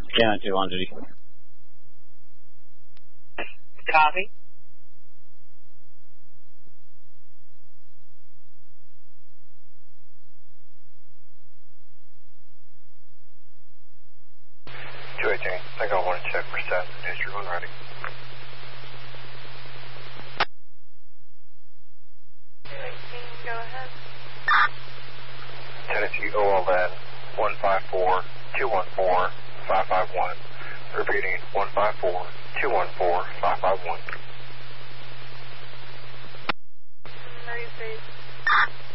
Yeah, 2 on duty. Copy. I think I want to check for stats and history when ready. Go ahead. Tennessee OLN 154-214-551. Repeating 154-214-551. Ready, please.